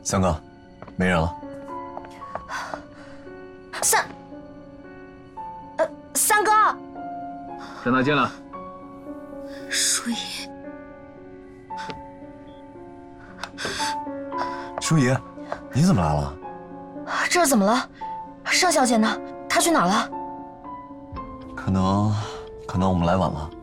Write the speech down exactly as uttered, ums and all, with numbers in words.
三哥，没人了。 三，呃，三哥， 让他进来。 舒怡， 舒怡，你怎么来了？ 这是怎么了？盛小姐呢？她去哪儿了？ 可能，可能我们来晚了。